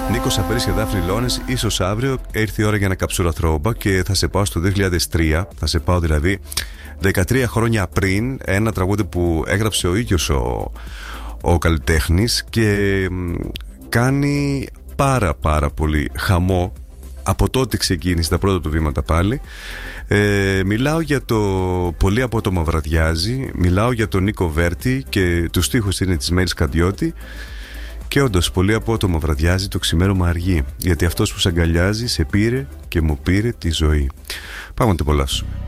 Νίκος Απέρης και Δάφνη Λόνες, ίσως αύριο ήρθε η ώρα για ένα καψούρα throwback και θα σε πάω στο 2003. Θα σε πάω δηλαδή 13 χρόνια πριν, ένα τραγούδι που έγραψε ο ίδιος ο καλλιτέχνης και κάνει πάρα πολύ χαμό. Από τότε ξεκίνησε τα πρώτα του βήματα πάλι. Μιλάω για το «Πολύ απότομα βραδιάζει», μιλάω για τον Νίκο Βέρτη και τους στίχους είναι της Μέρης Καντιώτη. Και όντως, πολύ απότομα βραδιάζει, το ξημέρωμα αργεί, γιατί αυτός που σ' αγκαλιάζει σε πήρε και μου πήρε τη ζωή. Πάμε να το απολαύσουμε.